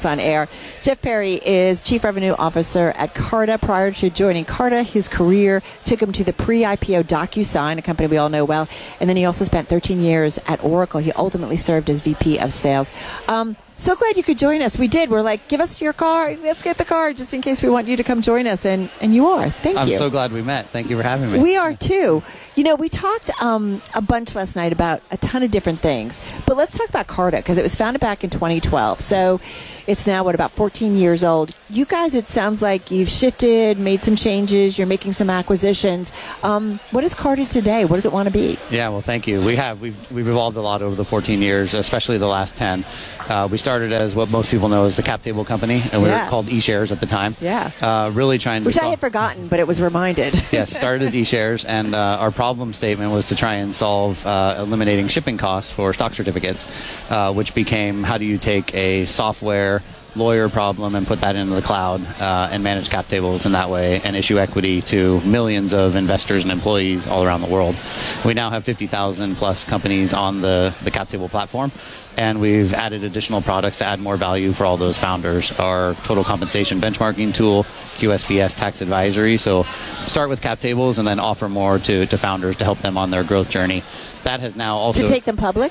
Fox on Air. Jeff Perry is Chief Revenue Officer at Carta. Prior to joining Carta, his career took him to the pre-IPO DocuSign, a company we all know well, and then he also spent 13 years at Oracle. He ultimately served as VP of Sales. So glad you could join us. We did. We're like, give us your card. Let's get the card just in case we want you to come join us. And you are. Thank you. I'm so glad we met. Thank you for having me. We are too. You know, we talked a bunch last night about a ton of different things. But let's talk about Carta because it was founded back in 2012. So it's now, about 14 years old. You guys, it sounds like you've shifted, made some changes. You're making some acquisitions. What is Carta today? What does it want to be? Yeah, well, thank you. We've evolved a lot over the 14 years, especially the last 10. We started as what most people know as the cap table company, and we were called eShares at the time. Yeah. Really trying to... Which I had forgotten, but it was reminded. Yes, started as eShares, and our problem statement was to try and solve eliminating shipping costs for stock certificates, which became how do you take a software lawyer problem and put that into the cloud and manage cap tables in that way and issue equity to millions of investors and employees all around the world. We now have 50,000 plus companies on the cap table platform, and we've added additional products to add more value for all those founders. Our total compensation benchmarking tool, QSBS tax advisory. So start with cap tables and then offer more to founders to help them on their growth journey. That has now also... To take them public?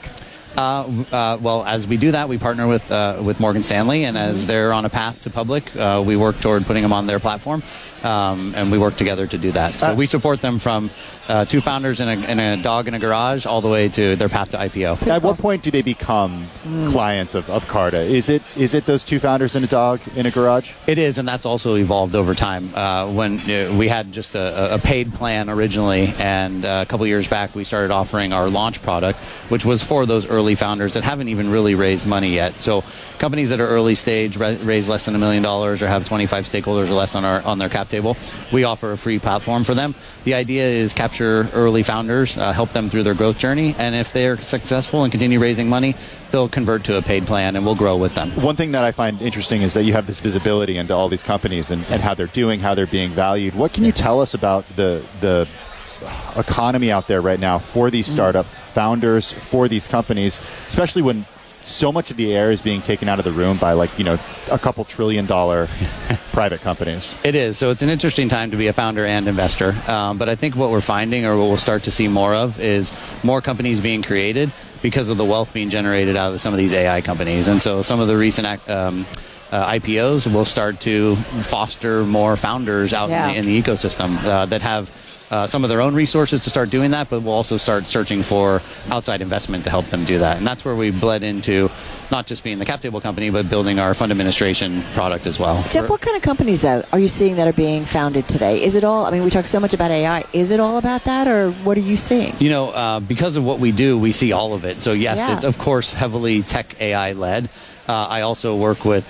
Well, as we do that, we partner with Morgan Stanley, and as they're on a path to public, we work toward putting them on their platform, and we work together to do that. So we support them from two founders in a dog in a garage all the way to their path to IPO. At what point do they become clients of Carta? Is it those two founders in a dog in a garage? It is, and that's also evolved over time. When we had just a paid plan originally, and a couple years back we started offering our launch product, which was for those early founders that haven't even really raised money yet. So companies that are early stage, raise less than $1 million or have 25 stakeholders or less on their cap table, we offer a free platform for them. The idea is capture early founders, help them through their growth journey, and if they're successful and continue raising money, they'll convert to a paid plan and we'll grow with them. One thing that I find interesting is that you have this visibility into all these companies and how they're doing, how they're being valued. What can you tell us about the economy out there right now for these startup founders, for these companies, especially when so much of the air is being taken out of the room by a couple $1 trillion private companies? It is. So it's an interesting time to be a founder and investor. But I think what we're finding, or what we'll start to see more of, is more companies being created because of the wealth being generated out of some of these AI companies. And so some of the recent IPOs will start to foster more founders out in the ecosystem that have some of their own resources to start doing that, but we'll also start searching for outside investment to help them do that. And that's where we bled into not just being the cap table company, but building our fund administration product as well. Jeff, what kind of companies are you seeing that are being founded today? Is it all, we talk so much about AI, is it all about that, or what are you seeing? Because of what we do, we see all of it. So yes, it's of course heavily tech AI led. I also work with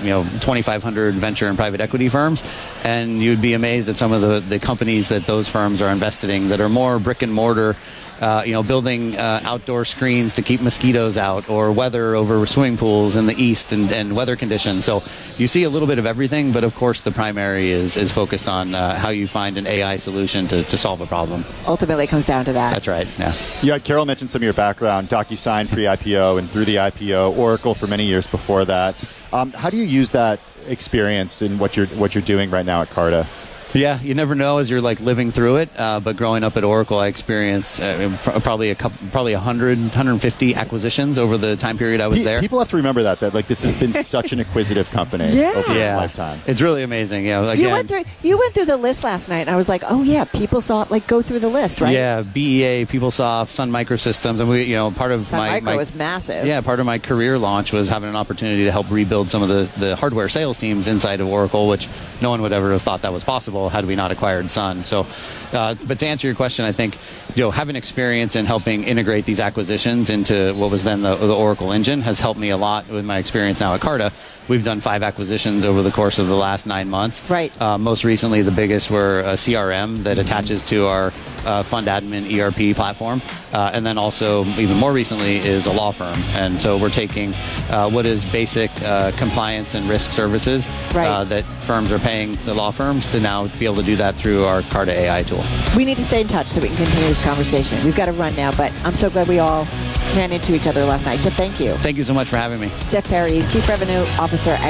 2,500 venture and private equity firms, and you'd be amazed at some of the companies that those firms are invested in that are more brick and mortar, building outdoor screens to keep mosquitoes out, or weather over swimming pools in the east and weather conditions. So you see a little bit of everything, but of course the primary is focused on how you find an AI solution to solve a problem. Ultimately it comes down to that. That's right, yeah. Yeah, Carol mentioned some of your background, DocuSign pre-IPO and through the IPO, Oracle for many years before that. How do you use that experience in what you're doing right now at Carta? Yeah, you never know as you're living through it. But growing up at Oracle, I experienced probably 100, 150 acquisitions over the time period I was there. People have to remember that this has been such an acquisitive company over its lifetime. It's really amazing. You went through the list last night, and I was like, oh yeah, PeopleSoft, go through the list, right? Yeah, BEA, PeopleSoft, Sun Microsystems, and part of Sun Micro was massive. Yeah, part of my career launch was having an opportunity to help rebuild some of the hardware sales teams inside of Oracle, which no one would ever have thought that was possible had we not acquired Sun. So, but to answer your question, I think having experience in helping integrate these acquisitions into what was then the Oracle engine has helped me a lot with my experience now at Carta. We've done 5 acquisitions over the course of the last 9 months. Right. Most recently, the biggest were a CRM that attaches to our fund admin ERP platform. And then also, even more recently, is a law firm. And so we're taking what is basic compliance and risk services that firms are paying the law firms to now be able to do that through our Carta AI tool. We need to stay in touch so we can continue this conversation. We've got to run now, but I'm so glad we all ran into each other last night. Jeff, thank you. Thank you so much for having me. Jeff Perry is Chief Revenue Officer at